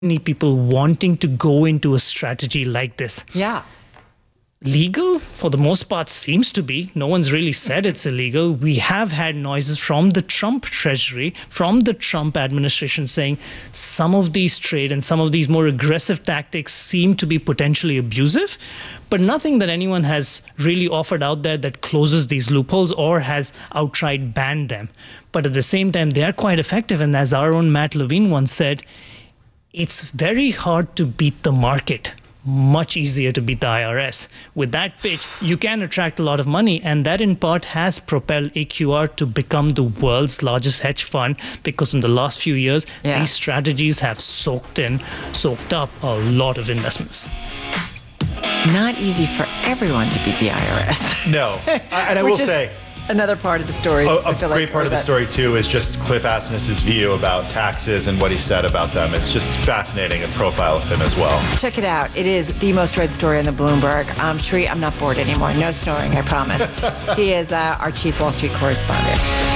many people wanting to go into a strategy like this. Yeah. Legal, for the most part, seems to be. No one's really said it's illegal. We have had noises from the Trump Treasury, from the Trump administration, saying some of these trade and some of these more aggressive tactics seem to be potentially abusive, but nothing that anyone has really offered out there that closes these loopholes or has outright banned them. But at the same time, they are quite effective. And as our own Matt Levine once said, it's very hard to beat the market. Much easier to beat the IRS. With that pitch, you can attract a lot of money, and that in part has propelled AQR to become the world's largest hedge fund, because in the last few years, these strategies have soaked up a lot of investments. Not easy for everyone to beat the IRS. No, and I will say, another part of the story. A great part of the story, too, is just Cliff Asness's view about taxes and what he said about them. It's just fascinating, a profile of him as well. Check it out. It is the most read story on the Bloomberg. Sri, I'm not bored anymore. No snoring, I promise. He is our chief Wall Street correspondent.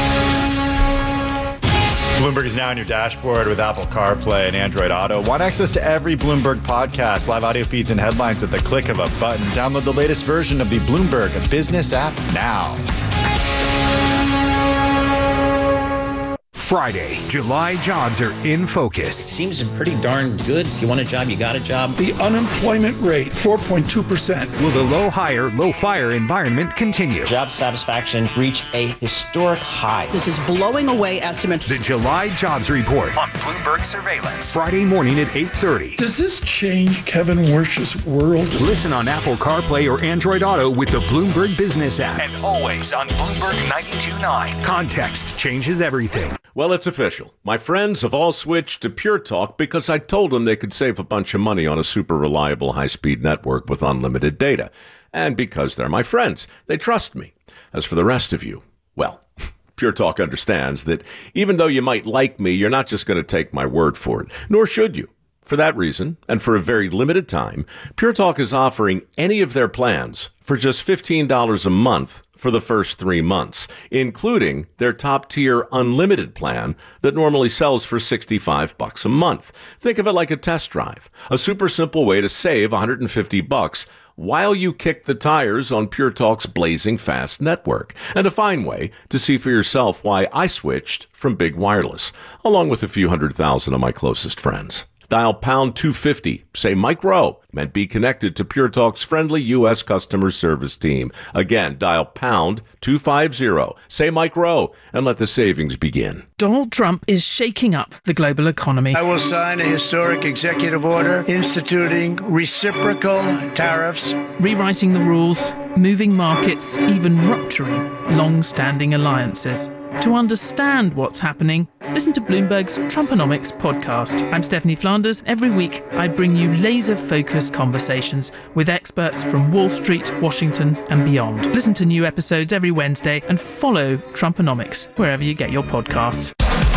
Bloomberg is now on your dashboard with Apple CarPlay and Android Auto. Want access to every Bloomberg podcast, live audio feeds, and headlines at the click of a button. Download the latest version of the Bloomberg Business app now. Friday, July jobs are in focus. It seems pretty darn good. If you want a job, you got a job. The unemployment rate, 4.2%. Will the low hire, low fire environment continue? Job satisfaction reached a historic high. This is blowing away estimates. The July jobs report on Bloomberg Surveillance. Friday morning at 8:30. Does this change Kevin Wersch's world? Listen on Apple CarPlay or Android Auto with the Bloomberg Business app. And always on Bloomberg 92.9. Context changes everything. Well, it's official. My friends have all switched to Pure Talk because I told them they could save a bunch of money on a super reliable high-speed network with unlimited data. And because they're my friends, they trust me. As for the rest of you, well, Pure Talk understands that even though you might like me, you're not just going to take my word for it, nor should you. For that reason, and for a very limited time, Pure Talk is offering any of their plans for just $15 a month for the first 3 months, including their top-tier unlimited plan that normally sells for $65 a month. Think of it like a test drive, a super simple way to save $150 while you kick the tires on Pure Talk's blazing fast network, and a fine way to see for yourself why I switched from Big Wireless, along with a few 100,000 of my closest friends. Dial pound 250, say Mike Rowe, and be connected to Pure Talk's friendly U.S. customer service team. Again, dial pound 250, say Mike Rowe, and let the savings begin. Donald Trump is shaking up the global economy. I will sign a historic executive order instituting reciprocal tariffs, rewriting the rules, moving markets, even rupturing long-standing alliances. To understand what's happening, listen to Bloomberg's Trumponomics podcast. I'm Stephanie Flanders. Every week, I bring you laser-focused conversations with experts from Wall Street, Washington, and beyond. Listen to new episodes every Wednesday and follow Trumponomics wherever you get your podcasts.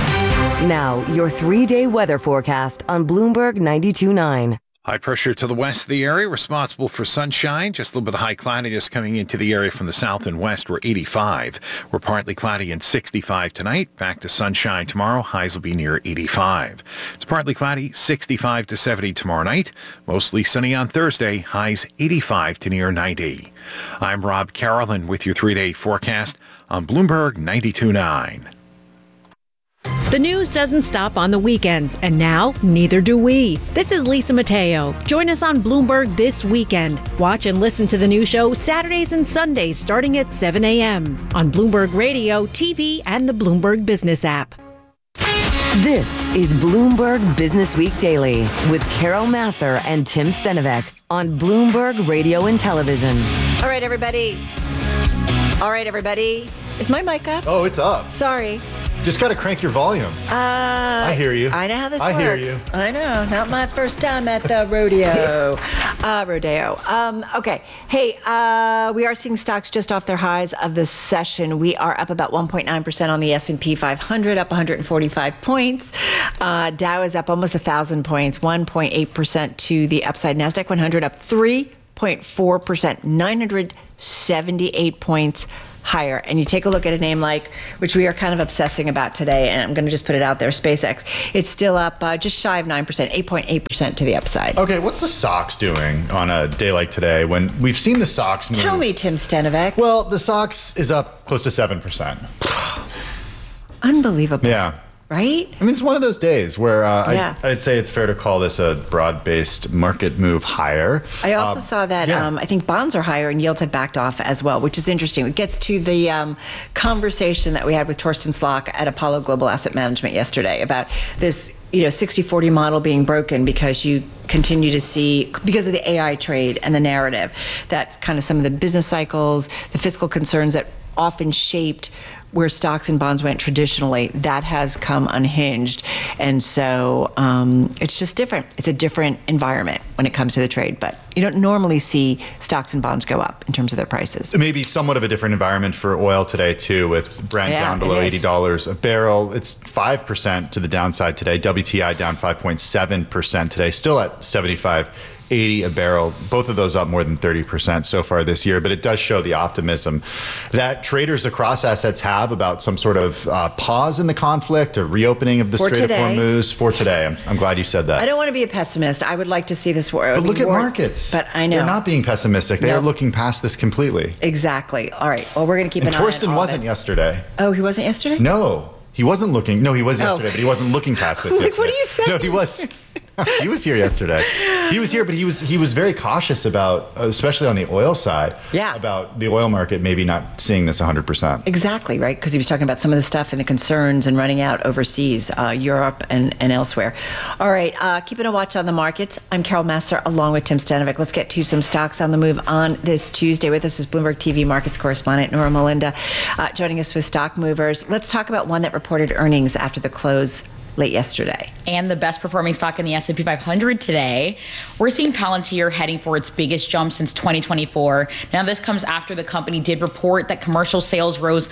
Now, your 3-day weather forecast on Bloomberg 92.9. High pressure to the west of the area, responsible for sunshine. Just a little bit of high cloudiness coming into the area from the south and west. We're 85. We're partly cloudy and 65 tonight. Back to sunshine tomorrow. Highs will be near 85. It's partly cloudy, 65 to 70 tomorrow night. Mostly sunny on Thursday. Highs 85 to near 90. I'm Rob Carolyn with your 3-day forecast on Bloomberg 92.9. The news doesn't stop on the weekends, and now neither do we. This is Lisa Mateo. Join us on Bloomberg this weekend. Watch and listen to the new show Saturdays and Sundays starting at 7 a.m. on Bloomberg Radio, TV, and the Bloomberg Business app. This is Bloomberg Business Week Daily with Carol Massar and Tim Stenovec on Bloomberg Radio and Television. All right, everybody. Is my mic up? Oh, it's up. Sorry. Just got to crank your volume. I hear you. I know how this works. I hear you. I know. Not my first time at the rodeo. Okay. Hey, we are seeing stocks just off their highs of the session. We are up about 1.9% on the S&P 500, up 145 points. Dow is up almost 1,000 points, 1.8% to the upside. NASDAQ 100 up 3.4%, 978 points higher. And you take a look at a name like, which we are kind of obsessing about today, and I'm going to just put it out there, SpaceX. It's still up just shy of 9%, 8.8% to the upside. Okay, what's the SOX doing on a day like today when we've seen the SOX move? Tell me, Tim Stenovec. Well, the SOX is up close to 7%. Unbelievable. Yeah. Right? I mean, it's one of those days where I'd say it's fair to call this a broad-based market move higher. I also saw that I think bonds are higher and yields have backed off as well, which is interesting. It gets to the conversation that we had with Torsten Slok at Apollo Global Asset Management yesterday about this 60-40 model being broken because you continue to see, because of the AI trade and the narrative, that kind of some of the business cycles, the fiscal concerns that often shaped where stocks and bonds went traditionally, that has come unhinged. And so it's just different. It's a different environment when it comes to the trade. But you don't normally see stocks and bonds go up in terms of their prices. Maybe somewhat of a different environment for oil today, too, with Brent down below $80 a barrel. It's 5% to the downside today. WTI down 5.7% today, still at 75.80 a barrel. Both of those up more than 30% so far this year. But it does show the optimism that traders across assets have about some sort of pause in the conflict, a reopening of the Strait of Hormuz for today. I'm glad you said that. I don't want to be a pessimist. I would like to see this war. But look at markets. But I know. They're not being pessimistic. They are looking past this completely. Exactly. All right. Well, we're going to keep an eye on Torsten wasn't yesterday. Oh, he wasn't yesterday? No. He wasn't looking. No, he was yesterday, but he wasn't looking past this yesterday. What are you saying? No, he was. He was here yesterday. He was here, but he was very cautious about, especially on the oil side, about the oil market maybe not seeing this 100%. Exactly, right? Because he was talking about some of the stuff and the concerns and running out overseas, Europe and elsewhere. All right, keeping a watch on the markets. I'm Carol Massar along with Tim Stenovec. Let's get to some stocks on the move on this Tuesday. With us is Bloomberg TV markets correspondent Nora Melinda, joining us with Stock Movers. Let's talk about one that reported earnings after the close late yesterday. And the best performing stock in the S&P 500 today. We're seeing Palantir heading for its biggest jump since 2024. Now, this comes after the company did report that commercial sales rose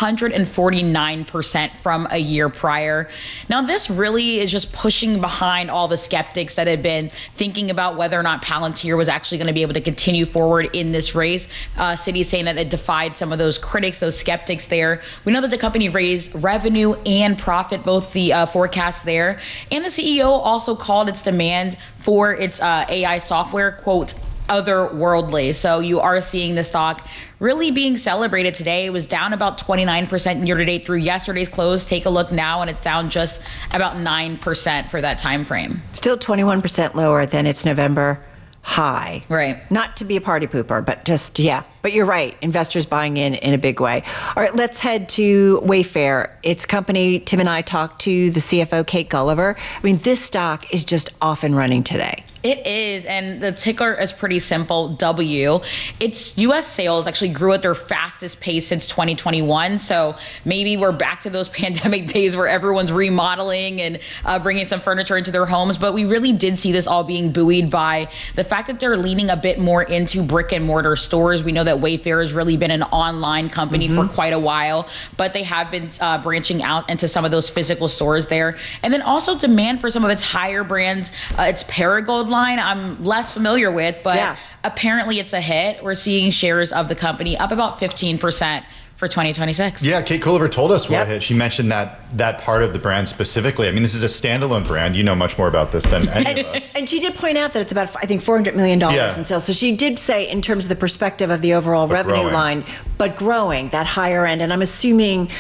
149% from a year prior. Now, this really is just pushing behind all the skeptics that had been thinking about whether or not Palantir was actually going to be able to continue forward in this race. Citi is saying that it defied some of those critics, those skeptics there. We know that the company raised revenue and profit, both the forecast there. And the CEO also called its demand for its AI software, quote, otherworldly. So you are seeing the stock really being celebrated today. It was down about 29% year to date through yesterday's close. Take a look now, and it's down just about 9% for that time frame. Still 21% lower than its November high. Right. Not to be a party pooper, but just, But you're right. Investors buying in a big way. All right, let's head to Wayfair. It's a company Tim and I talked to the CFO, Kate Gulliver. I mean, this stock is just off and running today. It is, and the ticker is pretty simple, W. Its U.S. sales actually grew at their fastest pace since 2021, so maybe we're back to those pandemic days where everyone's remodeling and bringing some furniture into their homes, but we really did see this all being buoyed by the fact that they're leaning a bit more into brick and mortar stores. We know that Wayfair has really been an online company for quite a while, but they have been branching out into some of those physical stores there. And then also demand for some of its higher brands, its Perigold line I'm less familiar with, but apparently it's a hit. We're seeing shares of the company up about 15% for 2026. Yeah, Kate Gulliver told us what a hit. She mentioned that part of the brand specifically. I mean, this is a standalone brand. You know much more about this than any of us. And she did point out that it's about, I think, $400 million in sales. So she did say, in terms of the perspective of the overall revenue line, but growing, that higher end. And I'm assuming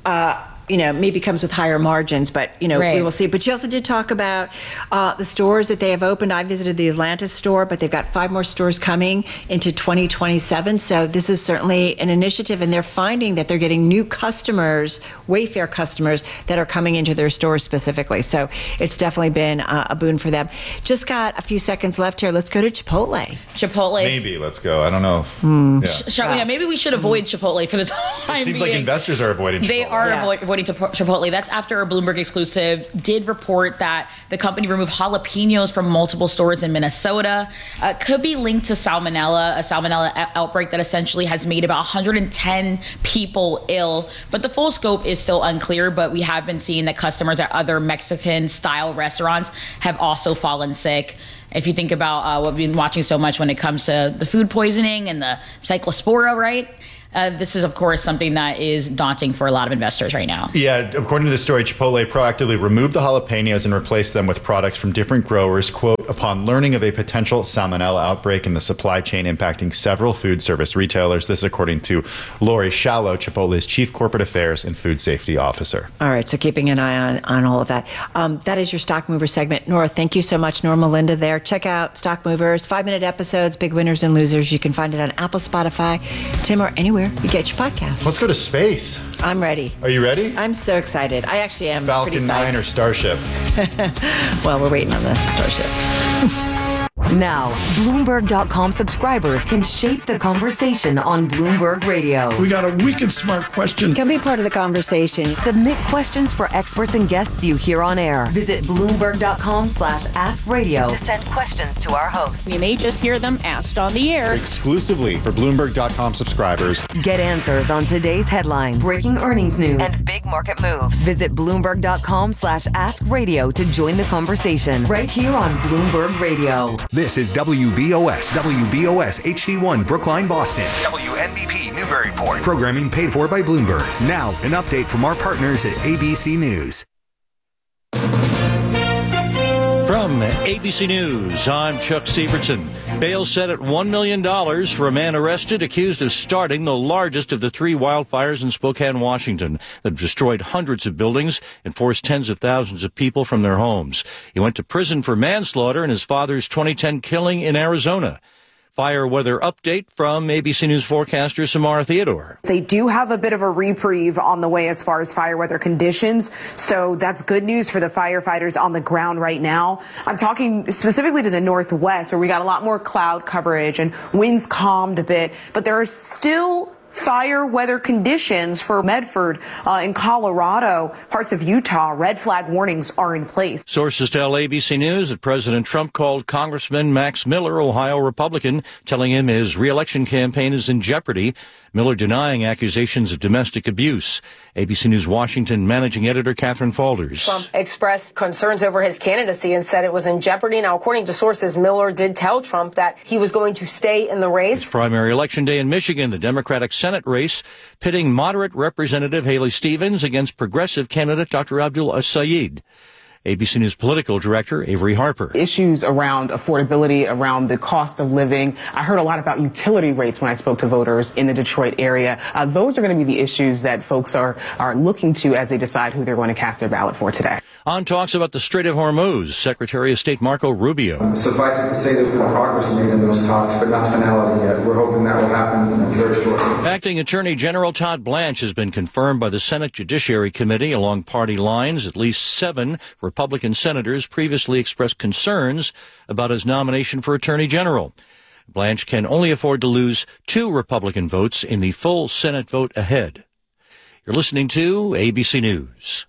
maybe comes with higher margins, but, we will see. But she also did talk about the stores that they have opened. I visited the Atlanta store, but they've got 5 more stores coming into 2027. So this is certainly an initiative, and they're finding that they're getting new customers, Wayfair customers, that are coming into their stores specifically. So it's definitely been a boon for them. Just got a few seconds left here. Let's go to Chipotle. Chipotle. Maybe, let's go. I don't know. Maybe we should avoid Chipotle for the time It seems being. like investors are avoiding Chipotle. They are avoiding Chipotle. That's after a Bloomberg exclusive did report that the company removed jalapenos from multiple stores in Minnesota. Could be linked to salmonella, a salmonella outbreak that essentially has made about 110 people ill. But the full scope is still unclear, but we have been seeing that customers at other Mexican-style restaurants have also fallen sick. If you think about what we've been watching so much when it comes to the food poisoning and the cyclospora, right? This is, of course, something that is daunting for a lot of investors right now. Yeah, according to the story, Chipotle proactively removed the jalapenos and replaced them with products from different growers, quote, upon learning of a potential salmonella outbreak in the supply chain impacting several food service retailers. This according to Lori Shallow, Chipotle's Chief Corporate Affairs and Food Safety Officer. All right, so keeping an eye on all of that. That is your Stock Mover segment. Nora, thank you so much. Nora Melinda there. Check out Stock Movers, 5-minute episodes, big winners and losers. You can find it on Apple, Spotify, Tim, or anywhere you get your podcast. Let's go to space. I'm ready. Are you ready? I'm so excited. I actually am. Falcon 9 or Starship? Well, we're waiting on the Starship. Now, Bloomberg.com subscribers can shape the conversation on Bloomberg Radio. We got a wicked smart question. Can be part of the conversation. Submit questions for experts and guests you hear on air. Visit Bloomberg.com/AskRadio to send questions to our hosts. You may just hear them asked on the air. Exclusively for Bloomberg.com subscribers. Get answers on today's headlines, breaking earnings news, and big market moves. Visit Bloomberg.com/AskRadio to join the conversation right here on Bloomberg Radio. This is WBOS HD1 Brookline, Boston. WNBP Newburyport. Programming paid for by Bloomberg. Now, an update from our partners at ABC News. From ABC News, I'm Chuck Sievertson. Bail set at $1 million for a man arrested accused of starting the largest of the 3 wildfires in Spokane, Washington, that have destroyed hundreds of buildings and forced tens of thousands of people from their homes. He went to prison for manslaughter in his father's 2010 killing in Arizona. Fire weather update from ABC News forecaster Samara Theodore. They do have a bit of a reprieve on the way as far as fire weather conditions, so that's good news for the firefighters on the ground right now. I'm talking specifically to the northwest, where we got a lot more cloud coverage and winds calmed a bit, but there are still fire weather conditions for Medford in Colorado, parts of Utah. Red flag warnings are in place. Sources tell ABC News that President Trump called Congressman Max Miller, Ohio Republican, telling him his re-election campaign is in jeopardy. Miller denying accusations of domestic abuse. ABC News Washington managing editor Catherine Falders. Trump expressed concerns over his candidacy and said it was in jeopardy. Now, according to sources, Miller did tell Trump that he was going to stay in the race. It's primary election day in Michigan, the Democratic Senate race, pitting moderate Representative Haley Stevens against progressive candidate Dr. Abdul Sayed. ABC News political director Avery Harper. Issues around affordability, around the cost of living. I heard a lot about utility rates when I spoke to voters in the Detroit area. Those are going to be the issues that folks are looking to as they decide who they're going to cast their ballot for today. On talks about the Strait of Hormuz, Secretary of State Marco Rubio. Suffice it to say there's been progress made in those talks, but not finality yet. We're hoping that will happen very shortly. Acting Attorney General Todd Blanche has been confirmed by the Senate Judiciary Committee along party lines. At least 7 Republican senators previously expressed concerns about his nomination for Attorney General. Blanche can only afford to lose 2 Republican votes in the full Senate vote ahead. You're listening to ABC News.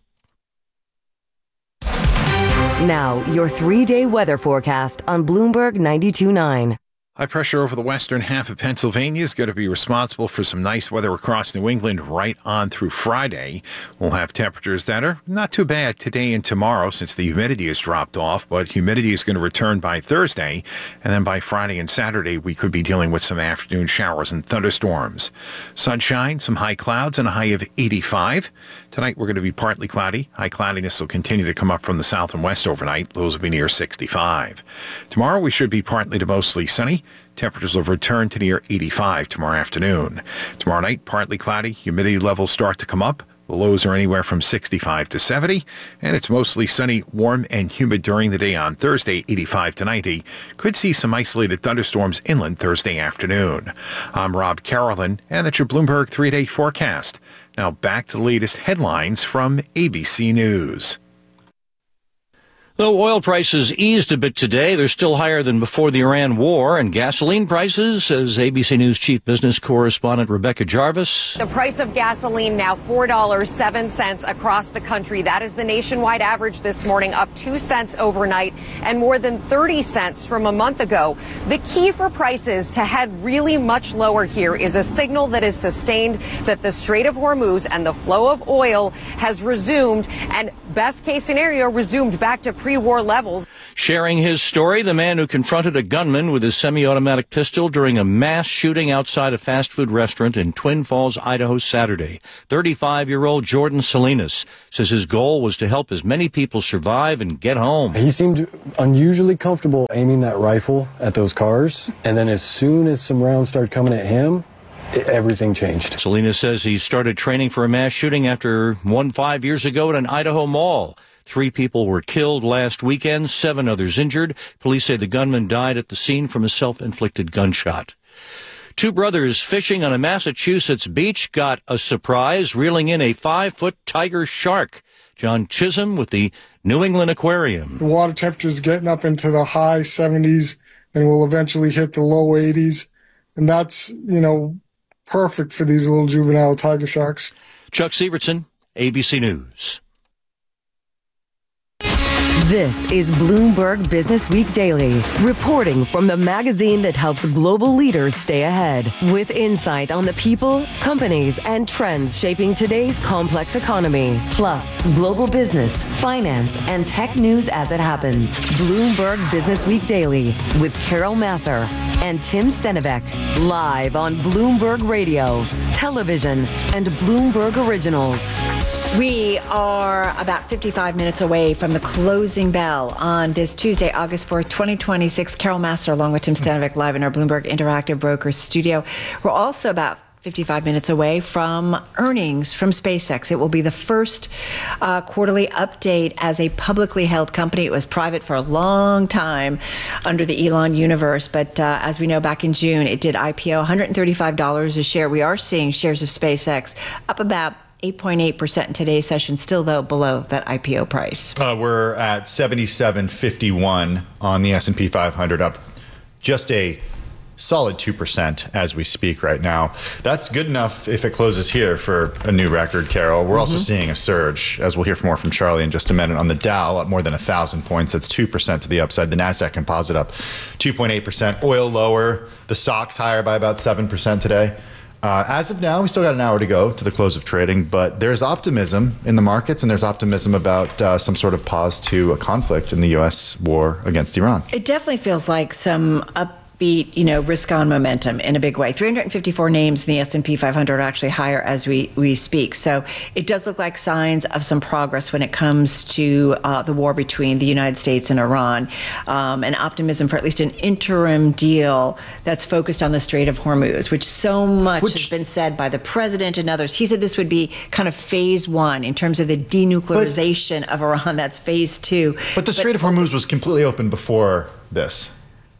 Now, your 3-day weather forecast on Bloomberg 92.9. High pressure over the western half of Pennsylvania is going to be responsible for some nice weather across New England right on through Friday. We'll have temperatures that are not too bad today and tomorrow since the humidity has dropped off, but humidity is going to return by Thursday, and then by Friday and Saturday we could be dealing with some afternoon showers and thunderstorms. Sunshine, some high clouds, and a high of 85. Tonight we're going to be partly cloudy. High cloudiness will continue to come up from the south and west overnight. Lows will be near 65. Tomorrow we should be partly to mostly sunny. Temperatures will return to near 85 tomorrow afternoon. Tomorrow night, partly cloudy. Humidity levels start to come up. The lows are anywhere from 65 to 70, and it's mostly sunny, warm, and humid during the day on Thursday, 85 to 90. Could see some isolated thunderstorms inland Thursday afternoon. I'm Rob Carolyn, and that's your Bloomberg 3-day forecast. Now back to the latest headlines from ABC News. Though oil prices eased a bit today, they're still higher than before the Iran war. And gasoline prices, says ABC News chief business correspondent Rebecca Jarvis. The price of gasoline now $4.07 across the country. That is the nationwide average this morning, up 2 cents overnight and more than 30 cents from a month ago. The key for prices to head really much lower here is a signal that is sustained that the Strait of Hormuz and the flow of oil has resumed, and best case scenario, resumed back to pre-war levels. Sharing his story, the man who confronted a gunman with his semi-automatic pistol during a mass shooting outside a fast food restaurant in Twin Falls, Idaho, Saturday. 35-year-old Jordan Salinas says his goal was to help as many people survive and get home. He seemed unusually comfortable aiming that rifle at those cars, and then as soon as some rounds started coming at him, everything changed. Salinas says he started training for a mass shooting after one 5 years ago at an Idaho mall. 3 people were killed last weekend, 7 others injured. Police say the gunman died at the scene from a self-inflicted gunshot. 2 brothers fishing on a Massachusetts beach got a surprise, reeling in a 5-foot tiger shark. John Chisholm with the New England Aquarium. The water temperature is getting up into the high 70s and will eventually hit the low 80s. And that's, perfect for these little juvenile tiger sharks. Chuck Sievertson, ABC News. This is Bloomberg Business Week Daily, reporting from the magazine that helps global leaders stay ahead, with insight on the people, companies, and trends shaping today's complex economy, plus global business, finance, and tech news as it happens. Bloomberg Business Week Daily with Carol Massar and Tim Stenivek, live on Bloomberg Radio, television, and Bloomberg Originals. We are about 55 minutes away from the closing bell on this Tuesday, August 4th, 2026. Carol Massar, along with Tim Stenivek, live in our Bloomberg Interactive Brokers studio. We're also about 55 minutes away from earnings from SpaceX. It will be the first quarterly update as a publicly held company. It was private for a long time under the Elon universe, but as we know, back in June, it did IPO, $135 a share. We are seeing shares of SpaceX up about 8.8% in today's session, still though below that IPO price. We're at 77.51 on the S&P 500, up just a solid 2% as we speak right now. That's good enough if it closes here for a new record, Carol. We're also seeing a surge, as we'll hear more from Charlie in just a minute, on the Dow, up more than 1,000 points. That's 2% to the upside. The NASDAQ Composite up 2.8%. Oil lower. The SOX higher by about 7% today. As of now, we still got an hour to go to the close of trading, but there's optimism in the markets, and there's optimism about some sort of pause to a conflict in the U.S. war against Iran. It definitely feels like some upbeat, risk-on momentum in a big way. 354 names in the S&P 500 are actually higher as we speak. So it does look like signs of some progress when it comes to the war between the United States and Iran, and optimism for at least an interim deal that's focused on the Strait of Hormuz, which so much has been said by the president and others. He said this would be kind of phase 1 in terms of the denuclearization of Iran. That's phase 2. But the Strait of Hormuz was completely open before this.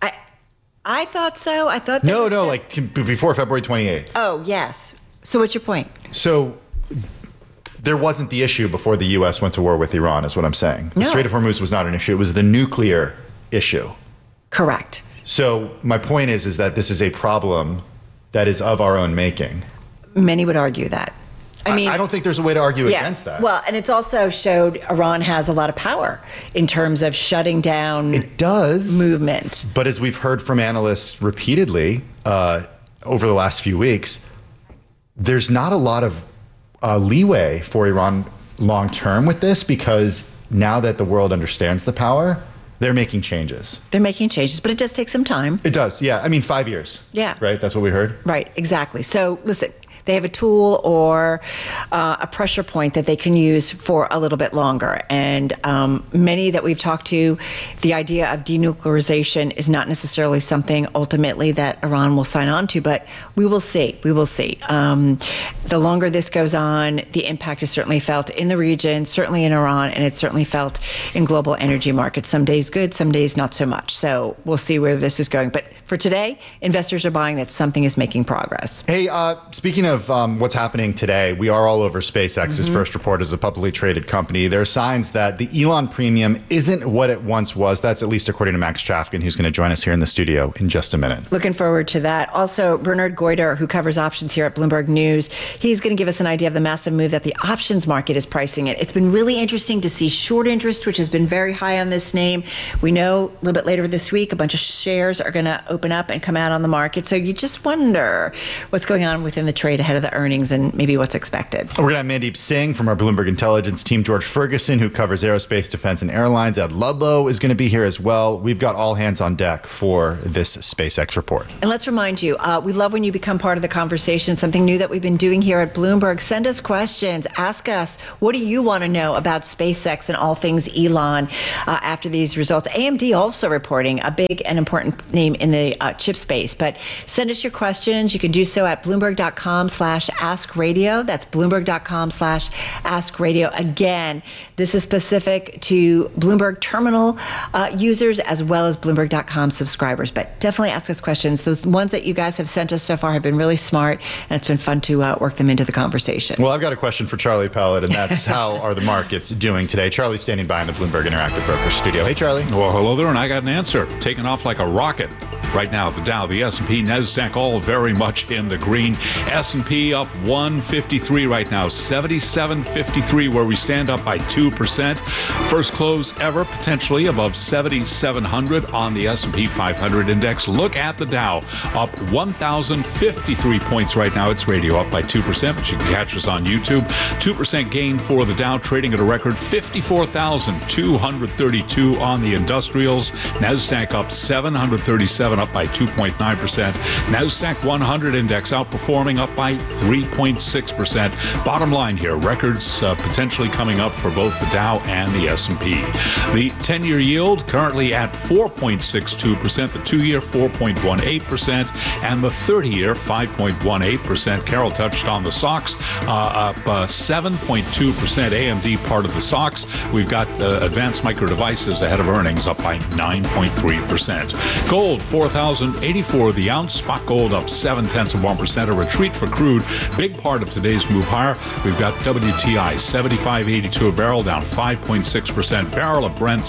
I thought so. I thought before February 28th. Oh, yes. So what's your point? So there wasn't the issue before the U.S. went to war with Iran, is what I'm saying. The Strait of Hormuz was not an issue. It was the nuclear issue. Correct. So my point is that this is a problem that is of our own making. Many would argue that. I don't think there's a way to argue against that. Well, and it's also showed Iran has a lot of power in terms of shutting down movement. But as we've heard from analysts repeatedly over the last few weeks, there's not a lot of leeway for Iran long term with this, because now that the world understands the power, they're making changes. They're making changes, but it does take some time. It does, yeah. 5 years. Yeah. Right? That's what we heard? Right, exactly. So listen, they have a tool or a pressure point that they can use for a little bit longer. And many that we've talked to, the idea of denuclearization is not necessarily something ultimately that Iran will sign on to, but we will see. We will see. The longer this goes on, the impact is certainly felt in the region, certainly in Iran, and it's certainly felt in global energy markets. Some days good, some days not so much. So we'll see where this is going. But for today, investors are buying that something is making progress. Hey, speaking of what's happening today, we are all over SpaceX's first report as a publicly traded company. There are signs that the Elon premium isn't what it once was. That's at least according to Max Chafkin, who's going to join us here in the studio in just a minute. Looking forward to that. Also, Bernard Goyder, who covers options here at Bloomberg News, he's going to give us an idea of the massive move that the options market is pricing it. It's been really interesting to see short interest, which has been very high on this name. We know a little bit later this week, a bunch of shares are going to open up and come out on the market. So you just wonder what's going on within the trade ahead of the earnings and maybe what's expected. We're going to have Mandeep Singh from our Bloomberg Intelligence team, George Ferguson, who covers aerospace, defense, and airlines. Ed Ludlow is going to be here as well. We've got all hands on deck for this SpaceX report. And let's remind you, we love when you become part of the conversation, something new that we've been doing here at Bloomberg. Send us questions. Ask us, what do you want to know about SpaceX and all things Elon after these results? AMD also reporting, a big and important name in the chip space. But send us your questions. You can do so at Bloomberg.com/AskRadio. That's Bloomberg.com/AskRadio. Again, this is specific to Bloomberg terminal users as well as Bloomberg.com subscribers. But definitely ask us questions. The ones that you guys have sent us so far have been really smart, and it's been fun to work them into the conversation. Well, I've got a question for Charlie Pellet, and that's how are the markets doing today? Charlie's standing by in the Bloomberg Interactive Brokers studio. Hey, Charlie. Well, hello there, and I got an answer. Taking off like a rocket. Right now, the Dow, the S&P, NASDAQ, all very much in the green. S&P up 153 right now, 77.53 where we stand, up by 2%. First close ever, potentially above 7,700 on the S&P 500 index. Look at the Dow, up 1,053 points right now. It's radio up by 2%, but you can catch us on YouTube. 2% gain for the Dow, trading at a record 54,232 on the industrials. NASDAQ up 737, up by 2.9%. NASDAQ 100 index outperforming, up by 3.6%. Bottom line here, records potentially coming up for both the Dow and the S&P. The 10-year yield currently at 4.62%, the 2-year 4.18%, and the 30-year 5.18%. Carol touched on the SOX, up 7.2%. AMD part of the SOX. We've got Advanced Micro Devices ahead of earnings, up by 9.3%. Gold, 4,084 the ounce. Spot gold up 0.7%. A retreat for crude. Big part of today's move higher. We've got WTI 75.82 a barrel, down 5.6%. Barrel of Brent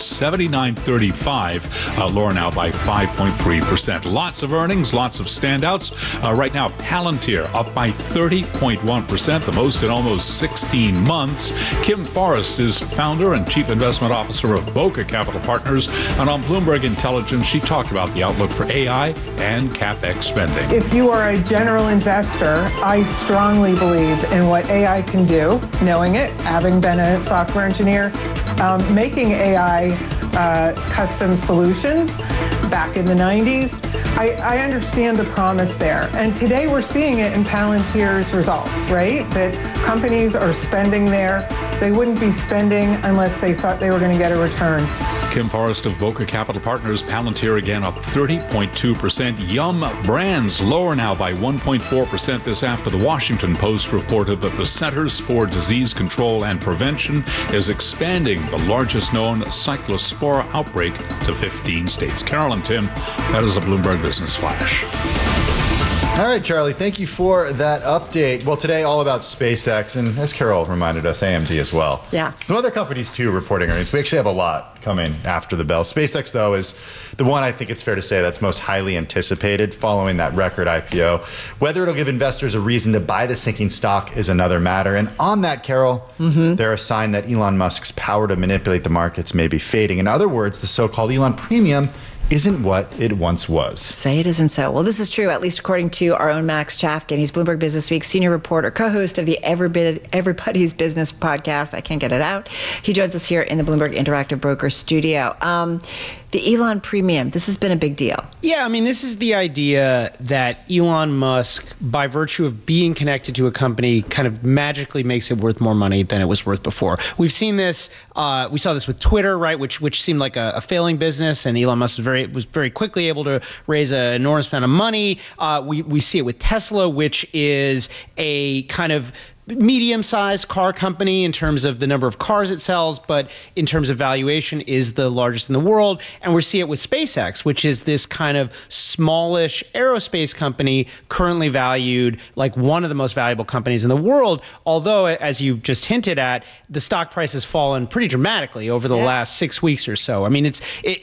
79.35, lower now by 5.3%. Lots of earnings, lots of standouts. Right now, Palantir up by 30.1%, the most in almost 16 months. Kim Forrest is founder and chief investment officer of Boca Capital Partners, and on Bloomberg Intelligence, she talked about the outlook for AI and CapEx spending. If you are a general investor, I strongly believe in what AI can do, knowing it, having been a software engineer, making AI custom solutions back in the 90s. I understand the promise there. And today we're seeing it in Palantir's results, right? That companies are spending there. They wouldn't be spending unless they thought they were going to get a return. Kim Forrest of Boca Capital Partners. Palantir again up 30.2%. Yum Brands lower now by 1.4% this after the Washington Post reported that the Centers for Disease Control and Prevention is expanding the largest known cyclospora outbreak to 15 states. Carol and Tim, that is a Bloomberg Business Flash. All right, Charlie, thank you for that update. Well, today all about SpaceX, and as Carol reminded us, AMD as well. Yeah. Some other companies, too, reporting earnings. We actually have a lot coming after the bell. SpaceX, though, is the one I think it's fair to say that's most highly anticipated following that record IPO. Whether it'll give investors a reason to buy the sinking stock is another matter. And on that, Carol, they're a sign that Elon Musk's power to manipulate the markets may be fading. In other words, the so-called Elon premium isn't what it once was. Say it isn't so. Well, this is true, at least according to our own Max Chafkin. He's Bloomberg Business Week senior reporter, co-host of the Everybody's Business podcast. I can't get it out. He joins us here in the Bloomberg Interactive Broker studio. The Elon premium, this has been a big deal. Yeah, I mean, this is the idea that Elon Musk, by virtue of being connected to a company, kind of magically makes it worth more money than it was worth before. We've seen this, we saw this with Twitter, right, which seemed like a failing business, and Elon Musk was very quickly able to raise an enormous amount of money. We see it with Tesla, which is a kind of medium-sized car company in terms of the number of cars it sells, but in terms of valuation is the largest in the world. And we see it with SpaceX, which is this kind of smallish aerospace company currently valued like one of the most valuable companies in the world. Although, as you just hinted at, the stock price has fallen pretty dramatically over the last 6 weeks or so. I mean, it's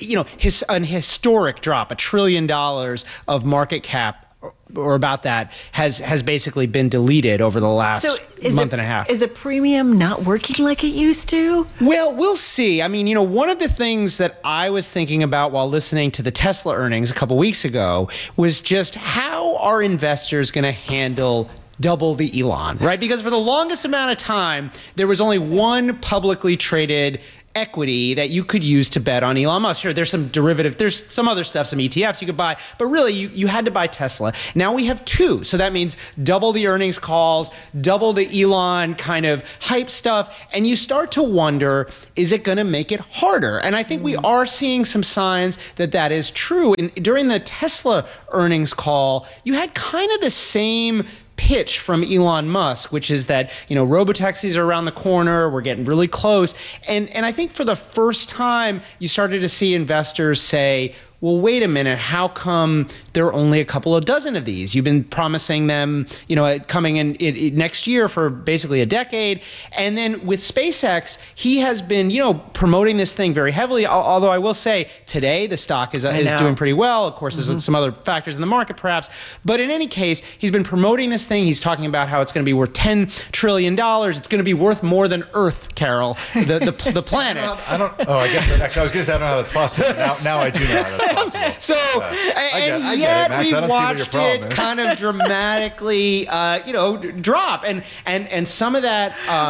an historic drop, $1 trillion of market cap or about that has basically been deleted over the last month and a half. Is the premium not working like it used to? Well, we'll see. I mean, one of the things that I was thinking about while listening to the Tesla earnings a couple weeks ago was just how are investors going to handle double the Elon, right? Because for the longest amount of time, there was only one publicly traded equity that you could use to bet on Elon Musk. Sure, there's some derivative, there's some other stuff, some ETFs you could buy, but really you had to buy Tesla. Now we have two. So that means double the earnings calls, double the Elon kind of hype stuff. And you start to wonder, is it going to make it harder? And I think we are seeing some signs that that is true. And during the Tesla earnings call, you had kind of the same pitch from Elon Musk, which is that, robotaxis are around the corner, we're getting really close. And I think for the first time, you started to see investors say, well, wait a minute, how come there are only a couple of dozen of these? You've been promising them, coming in next year for basically a decade. And then with SpaceX, he has been, promoting this thing very heavily. Although I will say today, the stock is doing pretty well. Of course, there's some other factors in the market, perhaps. But in any case, he's been promoting this thing. He's talking about how it's going to be worth $10 trillion. It's going to be worth more than Earth, Carol, the planet. I guess actually I was going to say I don't know how that's possible. Now I do know how that's possible. So, and yet we watched it kind of dramatically, drop, and some of that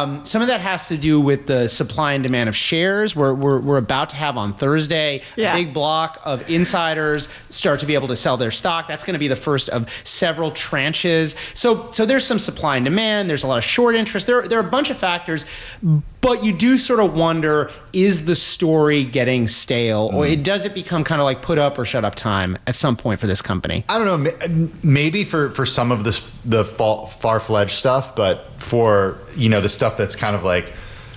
has to do with the supply and demand of shares. We're about to have on Thursday a big block of insiders start to be able to sell their stock. That's going to be the first of several tranches. So there's some supply and demand. There's a lot of short interest. There are a bunch of factors. But you do sort of wonder, is the story getting stale, or does it become kind of like put up or shut up time at some point for this company? I don't know. Maybe for some of the far-fledged stuff, but for the stuff that's kind of like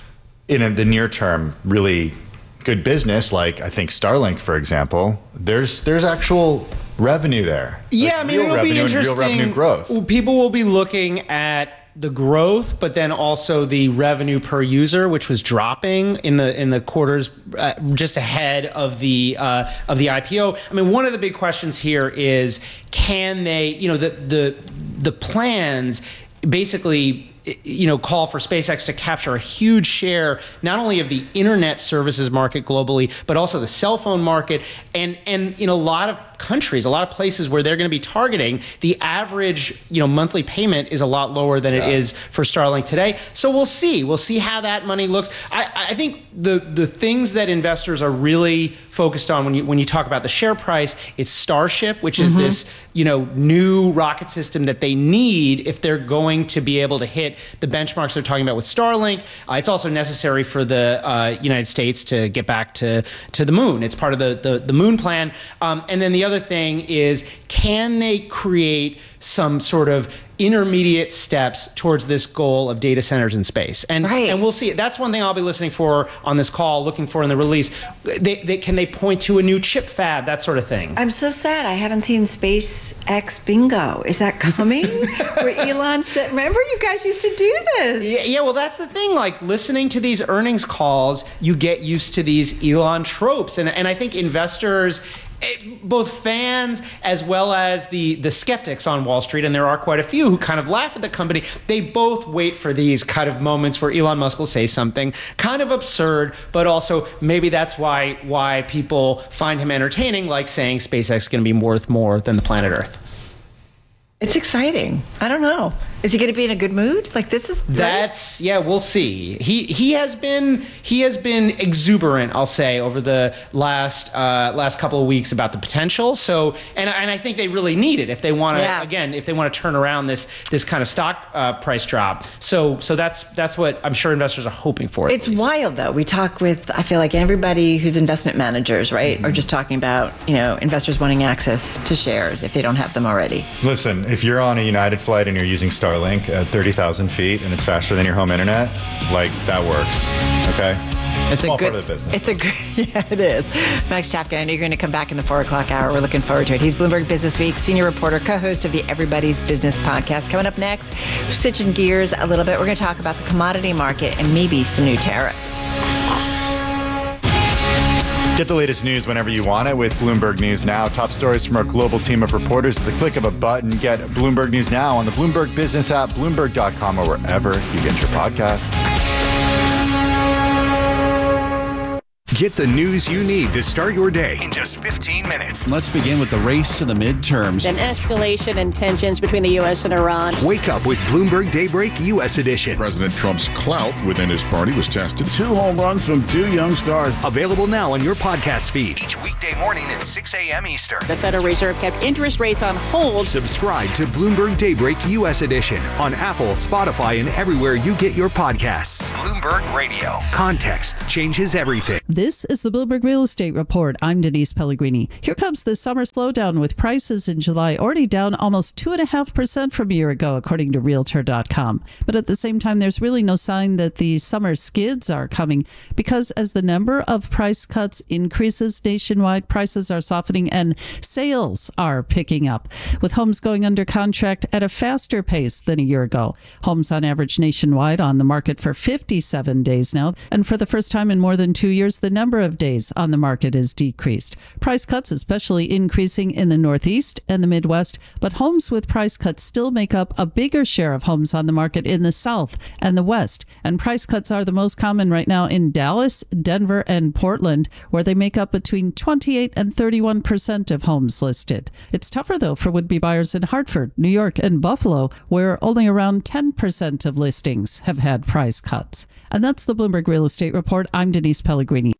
in the near term, really good business, like I think Starlink, for example, there's actual revenue there. Yeah, I mean, it'll be interesting. Real revenue growth. People will be looking at the growth, but then also the revenue per user, which was dropping in the quarters just ahead of the IPO. I mean, one of the big questions here is, can they, the plans basically call for SpaceX to capture a huge share, not only of the internet services market globally, but also the cell phone market, and in a lot of countries, a lot of places where they're going to be targeting, the average monthly payment is a lot lower than it is for Starlink today. So we'll see how that money looks. I think the things that investors are really focused on when you talk about the share price, it's Starship, which is this new rocket system that they need if they're going to be able to hit the benchmarks they're talking about with Starlink. It's also necessary for the United States to get back to the moon. It's part of the moon plan. And then the other thing is, can they create some sort of intermediate steps towards this goal of data centers in space? And we'll see. That's one thing I'll be listening for on this call, looking for in the release. Can they point to a new chip fab, that sort of thing? I'm so sad I haven't seen SpaceX bingo. Is that coming? Where Elon said, remember you guys used to do this? Yeah, well, that's the thing. Like, listening to these earnings calls, you get used to these Elon tropes. And I think investors, both fans as well as the skeptics on Wall Street, and there are quite a few who kind of laugh at the company, they both wait for these kind of moments where Elon Musk will say something kind of absurd, but also maybe that's why people find him entertaining, like saying SpaceX is going to be worth more than the planet Earth. It's exciting. I don't know. Is he going to be in a good mood? Like, this is we'll see. He has been exuberant, I'll say, over the last couple of weeks about the potential. So, and I think they really need it if they want to if they want to turn around this kind of stock price drop. So that's what I'm sure investors are hoping for. It's wild though. We talk with, I feel like everybody who's investment managers, right, are just talking about investors wanting access to shares if they don't have them already. Listen, if you're on a United flight and you're using Starlink at 30,000 feet and it's faster than your home internet, like, that works. Okay? It's a small part of the business. It is. Max Chapkin, I know you're going to come back in the 4 o'clock hour. We're looking forward to it. He's Bloomberg Business Week senior reporter, co-host of the Everybody's Business podcast. Coming up next, we're switching gears a little bit. We're going to talk about the commodity market and maybe some new tariffs. Get the latest news whenever you want it with Bloomberg News Now. Top stories from our global team of reporters at the click of a button. Get Bloomberg News Now on the Bloomberg Business app, Bloomberg.com, or wherever you get your podcasts. Get the news you need to start your day in just 15 minutes. Let's begin with the race to the midterms. An escalation in tensions between the U.S. and Iran. Wake up with Bloomberg Daybreak U.S. edition. President Trump's clout within his party was tested. 2 home runs from 2 young stars. Available now on your podcast feed. Each weekday morning at 6 a.m. Eastern. The Federal Reserve kept interest rates on hold. Subscribe to Bloomberg Daybreak U.S. edition on Apple, Spotify, and everywhere you get your podcasts. Bloomberg Radio. Context changes everything. This is the Bloomberg Real Estate Report. I'm Denise Pellegrini. Here comes the summer slowdown with prices in July already down almost 2.5% from a year ago, according to Realtor.com. But at the same time, there's really no sign that the summer skids are coming because as the number of price cuts increases nationwide, prices are softening and sales are picking up, with homes going under contract at a faster pace than a year ago. Homes on average nationwide on the market for 57 days now, and for the first time in more than 2 years, the number of days on the market is decreased. Price cuts especially increasing in the Northeast and the Midwest, but homes with price cuts still make up a bigger share of homes on the market in the South and the West. And price cuts are the most common right now in Dallas, Denver, and Portland, where they make up between 28 and 31% of homes listed. It's tougher, though, for would-be buyers in Hartford, New York, and Buffalo, where only around 10% of listings have had price cuts. And that's the Bloomberg Real Estate Report. I'm Denise Pellegrini.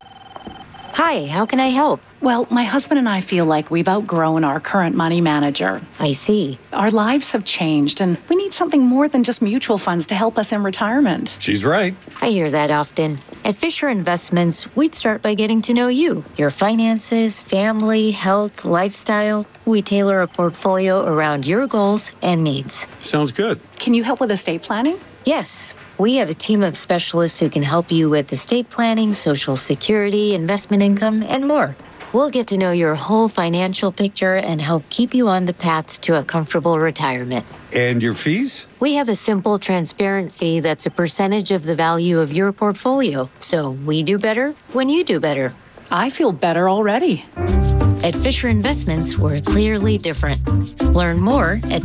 Hi, how can I help? Well, my husband and I feel like we've outgrown our current money manager. I see. Our lives have changed, and we need something more than just mutual funds to help us in retirement. She's right. I hear that often. At Fisher Investments, we'd start by getting to know you, your finances, family, health, lifestyle. We tailor a portfolio around your goals and needs. Sounds good. Can you help with estate planning? Yes. We have a team of specialists who can help you with estate planning, Social Security, investment income, and more. We'll get to know your whole financial picture and help keep you on the path to a comfortable retirement. And your fees? We have a simple, transparent fee that's a percentage of the value of your portfolio. So we do better when you do better. I feel better already. At Fisher Investments, we're clearly different. Learn more at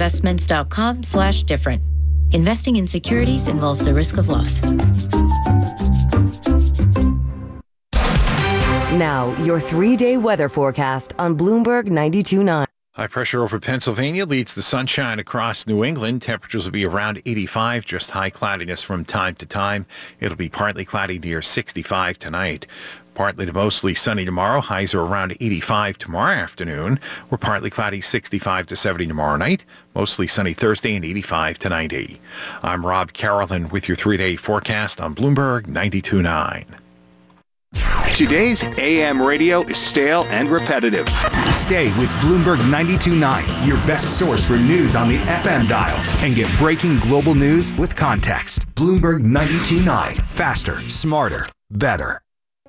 FisherInvestments.com/different. Investing in securities involves the risk of loss. Now, your 3-day weather forecast on Bloomberg 92.9. High pressure over Pennsylvania leads the sunshine across New England. Temperatures will be around 85, just high cloudiness from time to time. It'll be partly cloudy near 65 tonight. Partly to mostly sunny tomorrow. Highs are around 85 tomorrow afternoon. We're partly cloudy 65 to 70 tomorrow night. Mostly sunny Thursday and 85 to 90. I'm Rob Carolyn with your 3-day forecast on Bloomberg 92.9. Today's AM radio is stale and repetitive. Stay with Bloomberg 92.9, your best source for news on the FM dial, and get breaking global news with context. Bloomberg 92.9, faster, smarter, better.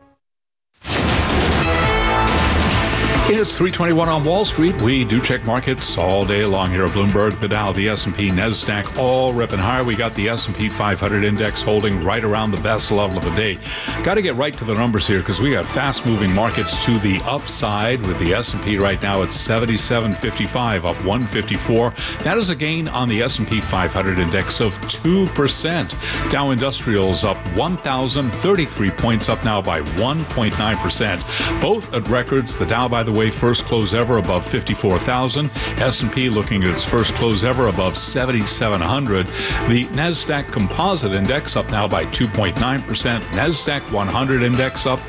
It's 3:21 on Wall Street. We do check markets all day long here at Bloomberg. The Dow, the S&P, NASDAQ, all ripping higher. We got the S&P 500 index holding right around the best level of the day. Got to get right to the numbers here because we got fast-moving markets to the upside with the S&P right now at 77.55, up 154. That is a gain on the S&P 500 index of 2%. Dow Industrials up 1,033 points, up now by 1.9%. Both at records. The Dow, by the way, first close ever above 54,000. S&P looking at its first close ever above 7,700. The NASDAQ Composite Index up now by 2.9%. NASDAQ 100 Index up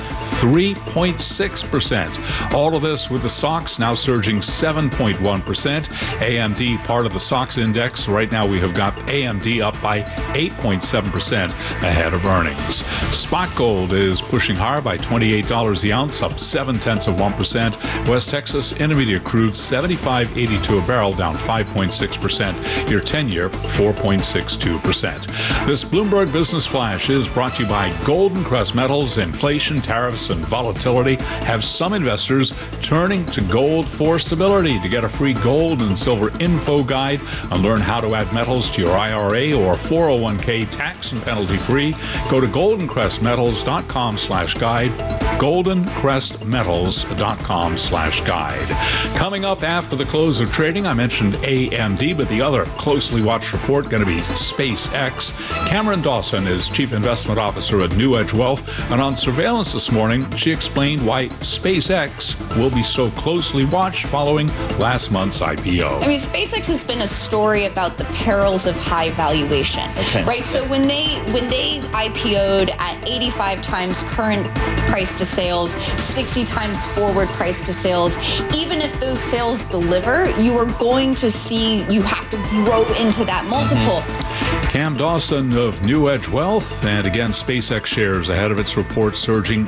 3.6%. All of this with the SOX now surging 7.1%. AMD, part of the SOX Index. Right now we have got AMD up by 8.7% ahead of earnings. Spot gold is pushing higher by $28 the ounce, up 0.7%. West Texas Intermediate crude 75.82 a barrel, down 5.6%. Your 10-year 4.62%. This Bloomberg Business Flash is brought to you by Golden Crest Metals. Inflation, tariffs, and volatility have some investors turning to gold for stability. To get a free gold and silver info guide and learn how to add metals to your IRA or 401k tax and penalty free, go to goldencrestmetals.com/guide. goldencrestmetals.com/guide. Coming up after the close of trading, I mentioned AMD, but the other closely watched report going to be SpaceX. Cameron Dawson is Chief Investment Officer at New Edge Wealth, and on Surveillance this morning, she explained why SpaceX will be so closely watched following last month's IPO. I mean, SpaceX has been a story about the perils of high valuation, right? So when they IPO'd at 85 times current price to sales, 60 times forward price to sales, even if those sales deliver, you are going to see you have to grow into that multiple. Cam Dawson of New Edge Wealth, and again, SpaceX shares ahead of its report surging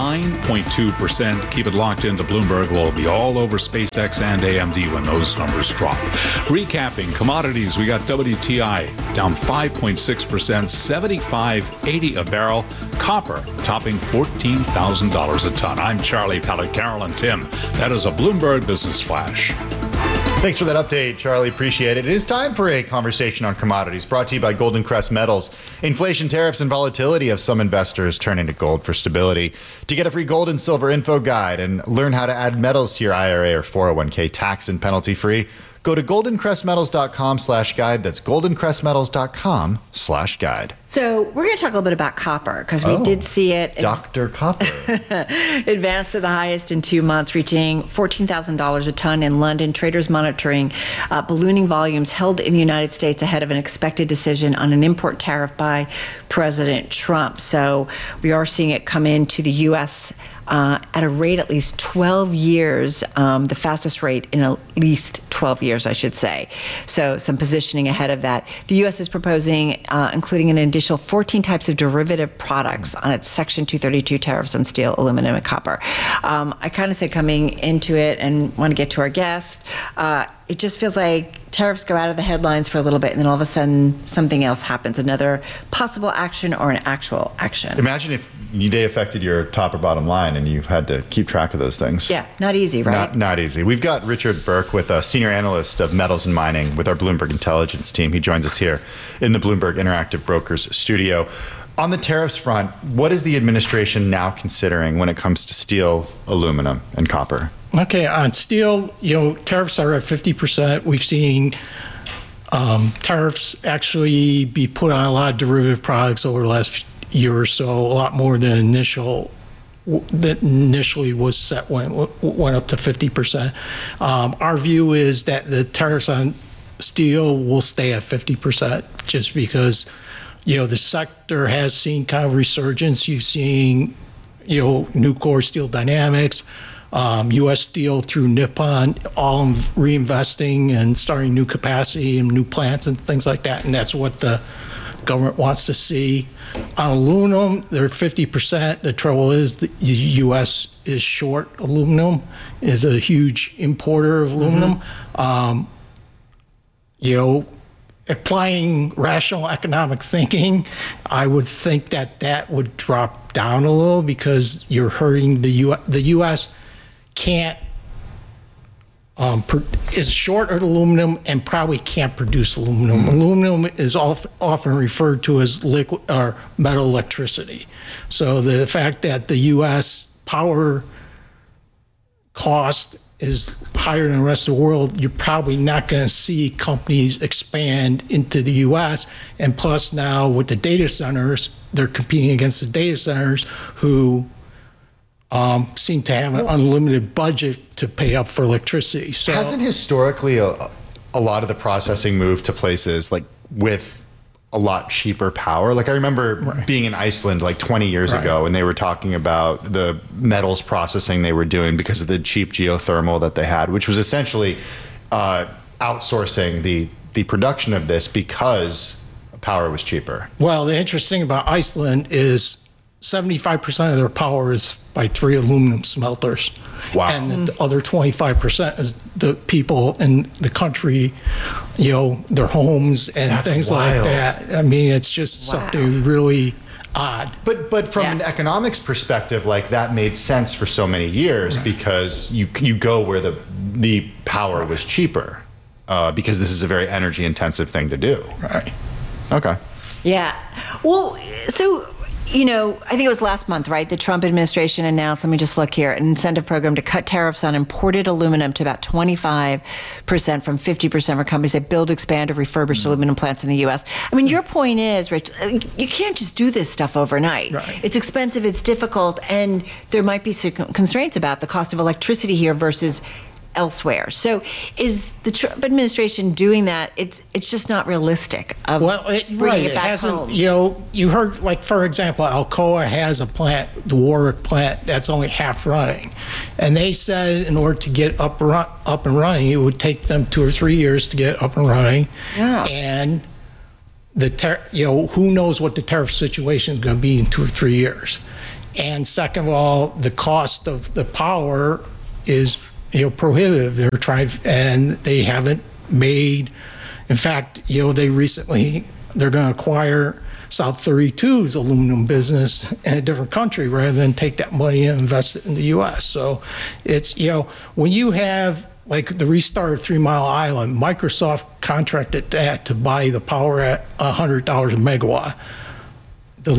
9.2%. Keep it locked into Bloomberg. We'll be all over SpaceX and AMD when those numbers drop. Recapping commodities, we got WTI down 5.6%, $75.80 a barrel. Copper topping $14,000 a ton. I'm Charlie Pellet, Carol and Tim. That is a Bloomberg Business Flash. Thanks for that update, Charlie. Appreciate it. It is time for a conversation on commodities brought to you by Golden Crest Metals. Inflation, tariffs, and volatility have some investors turning to gold for stability. To get a free gold and silver info guide and learn how to add metals to your IRA or 401k tax and penalty free, go to goldencrestmetals.com/guide. That's goldencrestmetals.com/guide. So we're going to talk a little bit about copper because we did see it. Dr. Copper. Advanced to the highest in 2 months, reaching $14,000 a ton in London. Traders monitoring ballooning volumes held in the United States ahead of an expected decision on an import tariff by President Trump. So we are seeing it come into the U.S. At a rate at least 12 years, the fastest rate in at least 12 years, I should say. So some positioning ahead of that. The U.S. is proposing including an additional 14 types of derivative products on its Section 232 tariffs on steel, aluminum, and copper. I kind of said coming into it and want to get to our guest, it just feels like tariffs go out of the headlines for a little bit and then all of a sudden something else happens, another possible action or an actual action. Imagine if they affected your top or bottom line and you've had to keep track of those things. Yeah, not easy, right? Not easy. We've got Richard Burke with a senior analyst of metals and mining with our Bloomberg Intelligence team. He joins us here in the Bloomberg Interactive Brokers studio. On the tariffs front, what is the administration now considering when it comes to steel, aluminum, and copper? Okay, on steel, tariffs are at 50%. We've seen tariffs actually be put on a lot of derivative products over the last year or so, a lot more than initially was set when it went up to 50%. Our view is that the tariffs on steel will stay at 50% just because, the sector has seen kind of resurgence. You've seen, Nucor, Steel Dynamics, U.S. Steel through Nippon, all reinvesting and starting new capacity and new plants and things like that. And that's what the government wants to see. On aluminum, they're 50%. The trouble is the U.S. is short aluminum, is a huge importer of aluminum. Applying rational economic thinking, I would think that would drop down a little because you're hurting the U.S. can't is short of aluminum and probably can't produce aluminum. Aluminum is often referred to as liquid or metal electricity. So the fact that the U.S. power cost is higher than the rest of the world, you're probably not going to see companies expand into the U.S. And plus now with the data centers, they're competing against the data centers who seem to have an unlimited budget to pay up for electricity. So hasn't historically a lot of the processing moved to places like with a lot cheaper power? Like I remember being in Iceland like 20 years ago and they were talking about the metals processing they were doing because of the cheap geothermal that they had, which was essentially outsourcing the production of this because power was cheaper. Well, the interesting about Iceland is 75% of their power is by 3 aluminum smelters. Wow. And the other 25% is the people in the country, their homes and things like that. I mean, it's just something really odd. But from an economics perspective, like that made sense for so many years because you go where the power was cheaper because this is a very energy intensive thing to do. Right. Okay. Yeah. Well, so you know, I think it was last month, right? The Trump administration announced, let me just look here, an incentive program to cut tariffs on imported aluminum to about 25% from 50% for companies that build, expand, or refurbish aluminum plants in the U.S. I mean, your point is, Rich, you can't just do this stuff overnight. Right. It's expensive, it's difficult, and there might be some constraints about the cost of electricity here versus elsewhere. So is the Trump administration doing that? It's just not realistic. It hasn't home. You know, you heard, like, for example, Alcoa has a plant, the Warwick plant, that's only half running, and they said in order to get up and running, it would take them 2 or 3 years to get up and running. Yeah. And who knows what the tariff situation is going to be in 2 or 3 years. And second of all, the cost of the power is prohibitive. And they haven't made, in fact, they're going to acquire South 32's aluminum business in a different country rather than take that money and invest it in the U.S. So it's, when you have like the restart of 3 Mile Island, Microsoft contracted that to buy the power at $100 a megawatt. The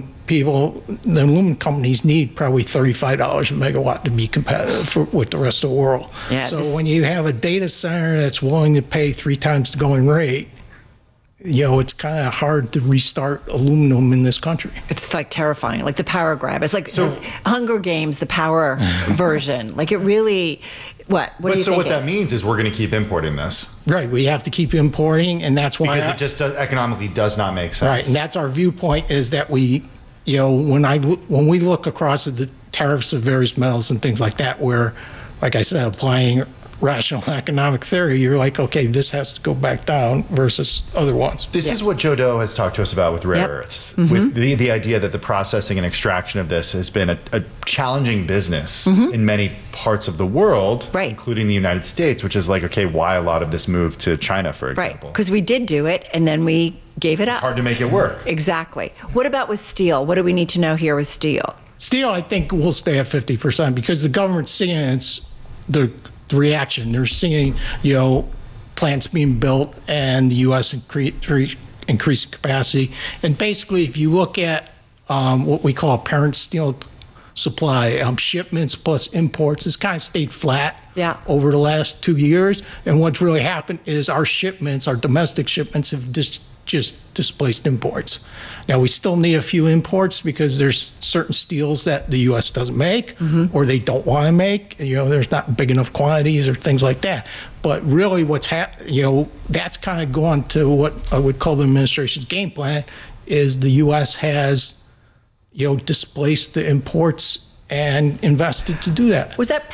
aluminum companies need probably $35 a megawatt to be competitive with the rest of the world. Yeah, so when you have a data center that's willing to pay 3 times the going rate, it's kind of hard to restart aluminum in this country. It's like terrifying, like the power grab. It's like Hunger Games, the power version. Like it really, what do you think? So what that means is we're going to keep importing this. Right, we have to keep importing, and that's why because it just economically does not make sense. Right, and that's our viewpoint is that we, when we look across at the tariffs of various metals and things like that, where, like I said, applying rational economic theory, you're like, okay, this has to go back down versus other ones. This is what Joe Doe has talked to us about with rare earths, with the idea that the processing and extraction of this has been a challenging business in many parts of the world, including the United States, which is like, okay, why a lot of this moved to China, for example? Right, because we did do it, and then we gave it up. It's hard to make it work. Exactly. What about with steel? What do we need to know here with steel? Steel, I think, will stay at 50% because the government's seeing the reaction. They're seeing, plants being built and the U.S. increasing capacity. And basically, if you look at what we call parent steel supply, shipments plus imports has kind of stayed flat over the last 2 years. And what's really happened is our domestic shipments have just displaced imports. Now, we still need a few imports because there's certain steels that the U.S. doesn't make or they don't want to make. There's not big enough quantities or things like that. But really what's that's kind of gone to what I would call the administration's game plan is the U.S. has, displaced the imports and invested to do that. Was that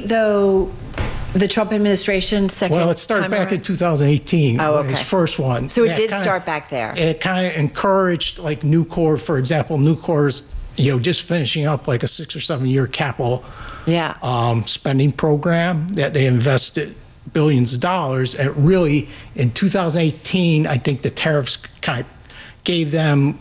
the Trump administration second? Well, it started back in 2018. Oh, okay. His first one. So it did start back there. It kind of encouraged, like Nucor, for example. Nucor's, just finishing up like a 6 or 7 year capital spending program that they invested billions of dollars. And really, in 2018, I think the tariffs kind of gave them,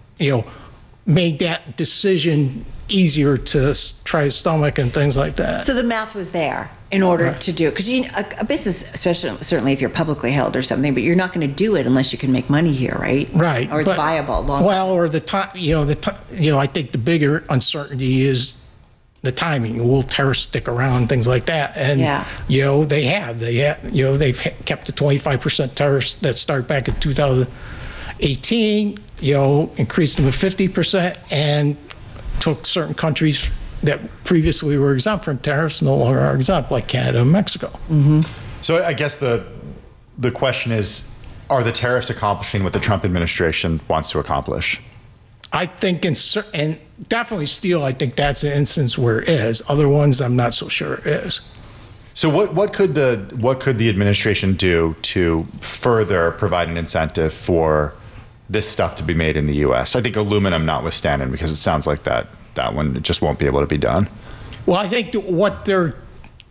made that decision easier to try to stomach and things like that. So the math was there in order to do it. Because a business, especially certainly if you're publicly held or something, but you're not going to do it unless you can make money here, right? Right. Or it's viable. Or the time, I think the bigger uncertainty is the timing. Will tariffs stick around, things like that? And they've kept the 25% tariffs that start back in 2018. Increased them to 50% and took certain countries that previously were exempt from tariffs no longer are exempt, like Canada and Mexico. So I guess the question is, are the tariffs accomplishing what the Trump administration wants to accomplish? I think and definitely steel, I think that's an instance where it is. Other ones, I'm not so sure it is. So what could the administration do to further provide an incentive for this stuff to be made in the U.S.? I think aluminum notwithstanding, because it sounds like that one just won't be able to be done. Well, I think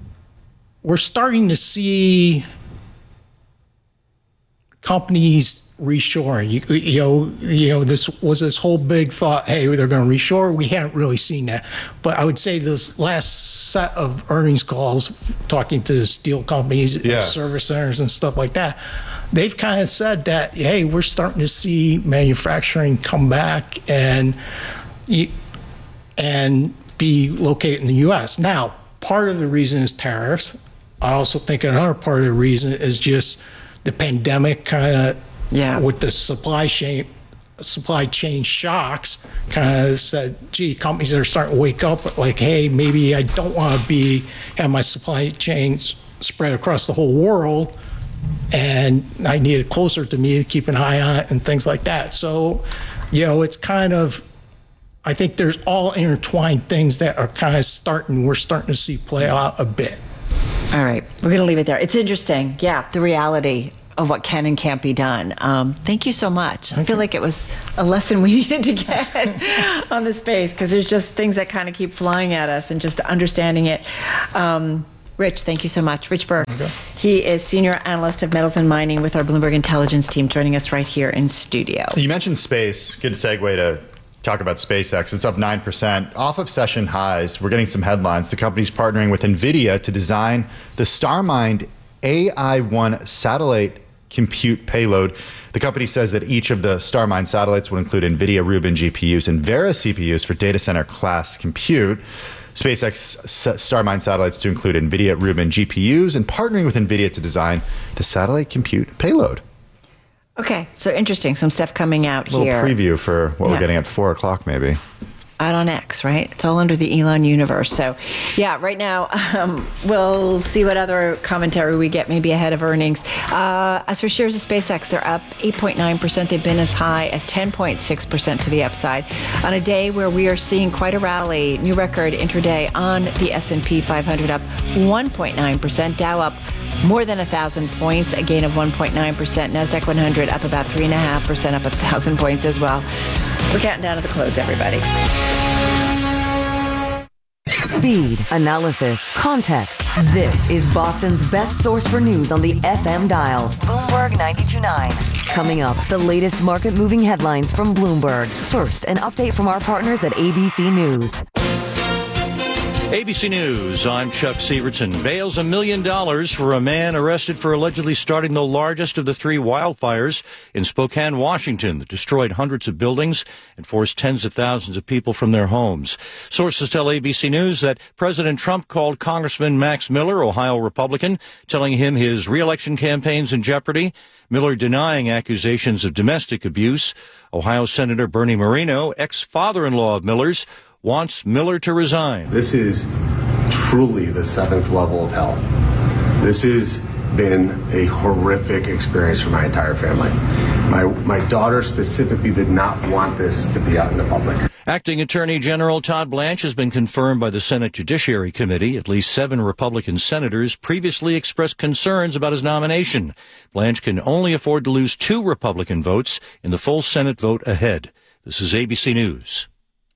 we're starting to see companies reshoring. This was this whole big thought, hey, they're going to reshore. We haven't really seen that. But I would say this last set of earnings calls, talking to steel companies, service centers and stuff like that, they've kind of said that, hey, we're starting to see manufacturing come back and be located in the U.S. Now, part of the reason is tariffs. I also think another part of the reason is just the pandemic kind of, with the supply chain shocks, kind of said, gee, companies are starting to wake up like, hey, maybe I don't want to have my supply chains spread across the whole world, and I need it closer to me to keep an eye on it and things like that. So, it's kind of, I think there's all intertwined things that are kind of we're starting to see play out a bit. All right, we're going to leave it there. It's interesting, the reality of what can and can't be done. Thank you so much. I feel like it was a lesson we needed to get on the space, because there's just things that kind of keep flying at us, and just understanding it. Rich, thank you so much. Rich Berg, he is Senior Analyst of Metals and Mining with our Bloomberg Intelligence team, joining us right here in studio. You mentioned space. Good segue to talk about SpaceX. It's up 9% off of session highs. We're getting some headlines. The company's partnering with NVIDIA to design the StarMind AI-1 satellite compute payload. The company says that each of the StarMind satellites will include NVIDIA Rubin GPUs and Vera CPUs for data center class compute. SpaceX StarMind satellites to include NVIDIA Rubin GPUs, and partnering with NVIDIA to design the satellite compute payload. Okay, so interesting. Some stuff coming out here. A little preview for what we're getting at 4 o'clock, maybe. Out on X, right? It's all under the Elon universe. So, right now, we'll see what other commentary we get, maybe ahead of earnings. As for shares of SpaceX, they're up 8.9%. They've been as high as 10.6% to the upside on a day where we are seeing quite a rally. New record intraday on the S&P 500, up 1.9%. Dow up more than 1,000 points, a gain of 1.9%. NASDAQ 100 up about 3.5%, up 1,000 points as well. We're counting down to the close, everybody. Speed, analysis, context. This is Boston's best source for news on the FM dial. Bloomberg 92.9. Coming up, the latest market-moving headlines from Bloomberg. First, an update from our partners at ABC News. ABC News, I'm Chuck Sievertson. Bails $1 million for a man arrested for allegedly starting the largest of the 3 wildfires in Spokane, Washington, that destroyed hundreds of buildings and forced tens of thousands of people from their homes. Sources tell ABC News that President Trump called Congressman Max Miller, Ohio Republican, telling him his re-election campaign's in jeopardy. Miller denying accusations of domestic abuse. Ohio Senator Bernie Moreno, ex-father-in-law of Miller's, wants Miller to resign. This is truly the 7th level of hell. This has been a horrific experience for my entire family. My daughter specifically did not want this to be out in the public. Acting Attorney General Todd Blanche has been confirmed by the Senate Judiciary Committee. At least 7 Republican senators previously expressed concerns about his nomination. Blanche can only afford to lose 2 Republican votes in the full Senate vote ahead. This is ABC News.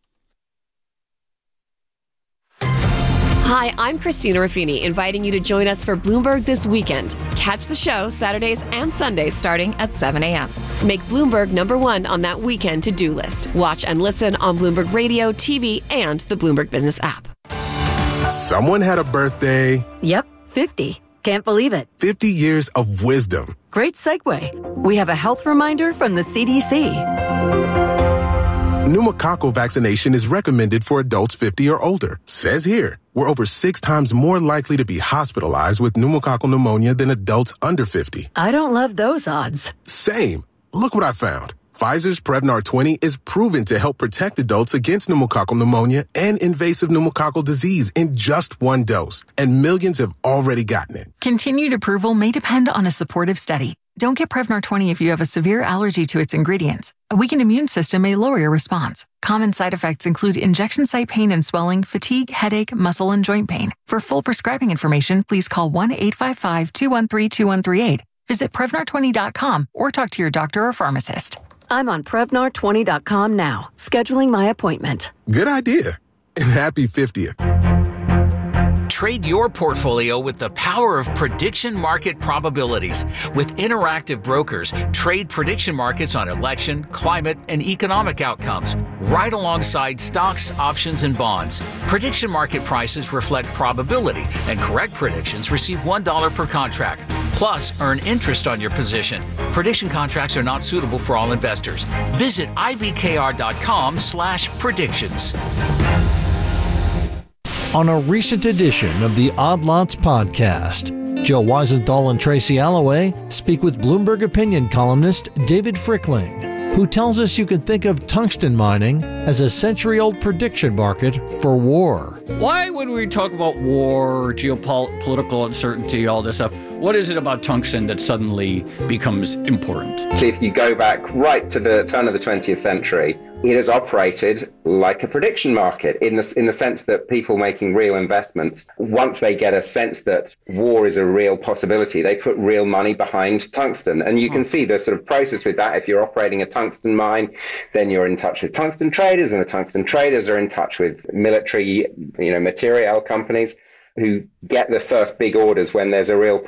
Hi, I'm Christina Ruffini, inviting you to join us for Bloomberg This Weekend. Catch the show Saturdays and Sundays starting at 7 a.m. Make Bloomberg #1 on that weekend to-do list. Watch and listen on Bloomberg Radio, TV, and the Bloomberg Business app. Someone had a birthday. Yep, 50. Can't believe it. 50 years of wisdom. Great segue. We have a health reminder from the CDC. Pneumococcal vaccination is recommended for adults 50 or older. Says here, we're over 6 times more likely to be hospitalized with pneumococcal pneumonia than adults under 50. I don't love those odds. Same. Look what I found. Pfizer's Prevnar 20 is proven to help protect adults against pneumococcal pneumonia and invasive pneumococcal disease in just 1 dose. And millions have already gotten it. Continued approval may depend on a supportive study. Don't get Prevnar 20 if you have a severe allergy to its ingredients. A weakened immune system may lower your response. Common side effects include injection site pain and swelling, fatigue, headache, muscle, and joint pain. For full prescribing information, please call 1-855-213-2138. Visit Prevnar20.com or talk to your doctor or pharmacist. I'm on Prevnar20.com now, scheduling my appointment. Good idea. And happy 50th. trade your portfolio with the power of prediction market probabilities. With Interactive Brokers, trade prediction markets on election, climate, and economic outcomes, right alongside stocks, options, and bonds. Prediction market prices reflect probability, and correct predictions receive $1 per contract. Plus, earn interest on your position. Prediction contracts are not suitable for all investors. Visit ibkr.com/predictions. On a recent edition of the Odd Lots podcast, Joe Weisenthal and Tracy Alloway speak with Bloomberg opinion columnist David Frickling, who tells us you can think of tungsten mining as a century-old prediction market for war. Why would we talk about war, geopolitical uncertainty, all this stuff? What is it about tungsten that suddenly becomes important? If you go back right to the turn of the 20th century, it has operated like a prediction market in the sense that people making real investments, once they get a sense that war is a real possibility, they put real money behind tungsten. And you can see the sort of process with that. If you're operating a tungsten mine, then you're in touch with tungsten traders, and the tungsten traders are in touch with military, material companies who get the first big orders when there's a real